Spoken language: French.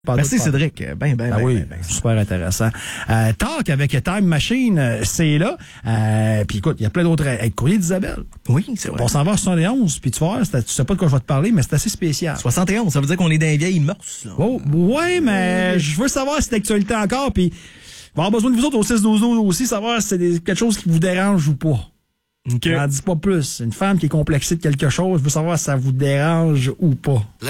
Merci Cédric. Oui, super intéressant. Talk avec Time Machine, c'est là. Puis écoute, il y a plein d'autres. Courrier d'Isabelle. Oui, c'est vrai. On s'en va à 71, puis tu vois, tu sais pas de quoi je vais te parler, mais c'est assez spécial. 71, ça veut dire qu'on est dans les vieilles mœurs. Là. Oh, ouais, mais je veux savoir si c'est d'actualité encore, puis on va avoir besoin de vous autres au 6-12 aussi, savoir si c'est quelque chose qui vous dérange ou pas. OK. J'en dis pas plus. Une femme qui est complexée de quelque chose, je veux savoir si ça vous dérange ou pas.